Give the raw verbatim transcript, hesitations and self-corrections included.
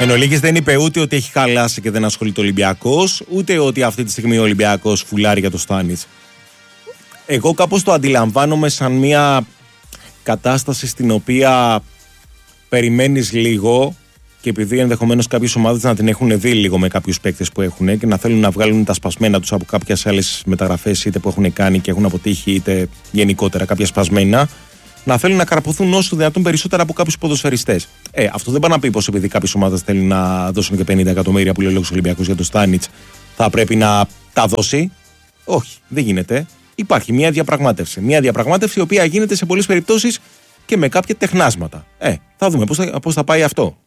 Εν ολίγης δεν είπε ούτε ότι έχει χαλάσει και δεν ασχολείται ο Ολυμπιακός, ούτε ότι αυτή τη στιγμή ο Ολυμπιακός φουλάρει για το Στάνιτς. Εγώ κάπως το αντιλαμβάνομαι σαν μια κατάσταση στην οποία περιμένεις λίγο και επειδή ενδεχομένως κάποιες ομάδες να την έχουν δει λίγο με κάποιους παίκτες που έχουν και να θέλουν να βγάλουν τα σπασμένα τους από κάποιες άλλες μεταγραφές είτε που έχουν κάνει και έχουν αποτύχει είτε γενικότερα κάποια σπασμένα, να θέλουν να καρποθούν όσο δυνατόν περισσότερα από κάποιους ποδοσφαιριστές. Ε, αυτό δεν πάει να πει πως επειδή κάποιες ομάδες θέλουν να δώσουν και πενήντα εκατομμύρια που λέει ο λόγος Ολυμπιακός για το Στάνιτς θα πρέπει να τα δώσει. Όχι, δεν γίνεται. Υπάρχει μια διαπραγμάτευση. Μια διαπραγμάτευση η οποία γίνεται σε πολλές περιπτώσεις και με κάποια τεχνάσματα. Ε, θα δούμε πώς θα, πώς θα πάει αυτό.